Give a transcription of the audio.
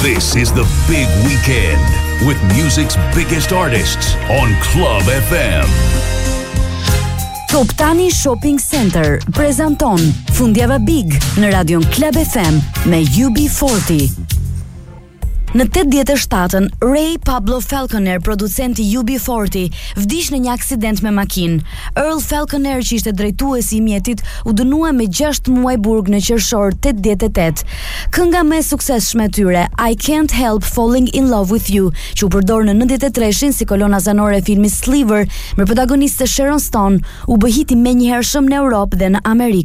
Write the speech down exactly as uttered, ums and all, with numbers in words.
This is the big weekend with music's biggest artists on Club F M. Top Tani Shopping Center prezanton Fundjava Big në radion Club F M me U B forty. Në tetëdhjetë e shtatën, Ray Pablo Falconer, producenti U B forty, vdiq në një aksident me makinë. Earl Falconer, që ishte drejtuesi i mjetit, u dënua me gjashtë muaj burg në qershor tetëdhjetë e tetë. Kënga më e suksesshme e tyre, I Can't Help Falling in Love with You, që u përdor në nëntëdhjetë e treshin si kolona zanore e filmit Sliver, me protagoniste Sharon Stone, u bë hit i menjëhershëm në Europë dhe në Amerikë.